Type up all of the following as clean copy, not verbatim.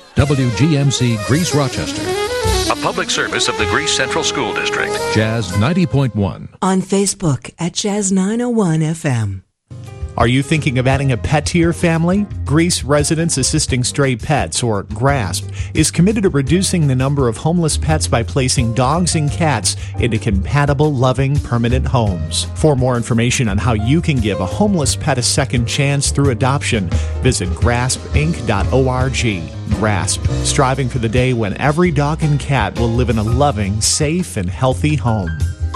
WGMC Greece Rochester. A public service of the Greece Central School District. Jazz 90.1. On Facebook at Jazz 901 FM. Are you thinking of adding a pet to your family? Greece Residents Assisting Stray Pets, or GRASP, is committed to reducing the number of homeless pets by placing dogs and cats into compatible, loving, permanent homes. For more information on how you can give a homeless pet a second chance through adoption, visit graspinc.org. GRASP, striving for the day when every dog and cat will live in a loving, safe, and healthy home.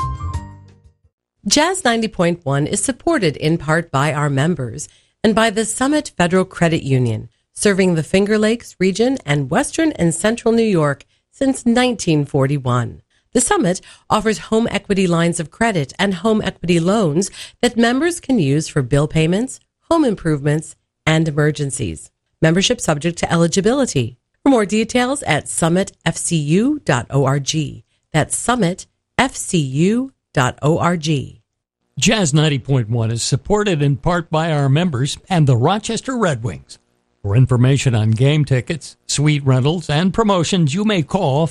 Jazz 90.1 is supported in part by our members and by the Summit Federal Credit Union, serving the Finger Lakes region and Western and Central New York since 1941. The Summit offers home equity lines of credit and home equity loans that members can use for bill payments, home improvements, and emergencies. Membership subject to eligibility. For more details at summitfcu.org. That's summitfcu.org. Jazz 90.1 is supported in part by our members and the Rochester Red Wings. For information on game tickets, suite rentals, and promotions, you may call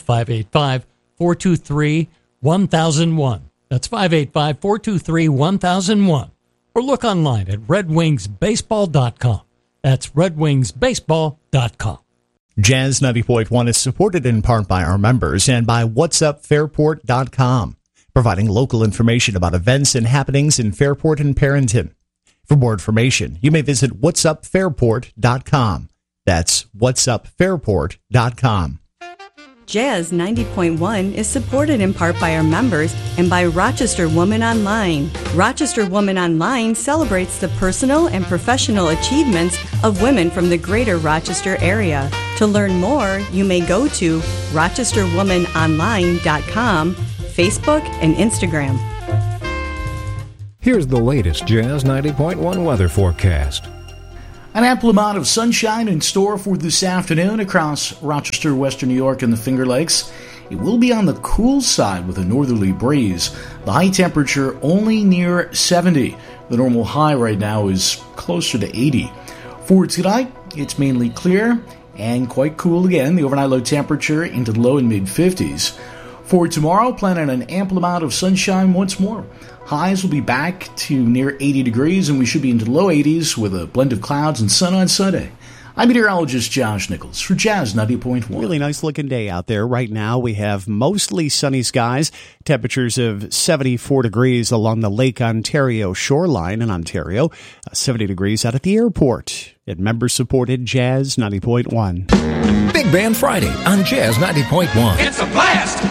585-423-1001. That's 585-423-1001. Or look online at redwingsbaseball.com. That's redwingsbaseball.com. Jazz 90.1 is supported in part by our members and by whatsupfairport.com, providing local information about events and happenings in Fairport and Perrington. For more information, you may visit whatsupfairport.com. That's whatsupfairport.com. Jazz 90.1 is supported in part by our members and by Rochester Woman Online. Rochester Woman Online celebrates the personal and professional achievements of women from the greater Rochester area. To learn more, you may go to rochesterwomanonline.com, Facebook, and Instagram. Here's the latest Jazz 90.1 weather forecast. An ample amount of sunshine in store for this afternoon across Rochester, Western New York, and the Finger Lakes. It will be on the cool side with a northerly breeze. The high temperature only near 70. The normal high right now is closer to 80. For tonight, it's mainly clear and quite cool again. The overnight low temperature into the low and mid-50s. For tomorrow, plan on an ample amount of sunshine once more. Highs will be back to near 80 degrees, and we should be into the low 80s with a blend of clouds and sun on Sunday. I'm meteorologist Josh Nichols for Jazz 90.1. Really nice looking day out there. Right now we have mostly sunny skies, temperatures of 74 degrees along the Lake Ontario shoreline in Ontario, 70 degrees out at the airport. At member-supported Jazz 90.1. Big Band Friday on Jazz 90.1. It's a blast!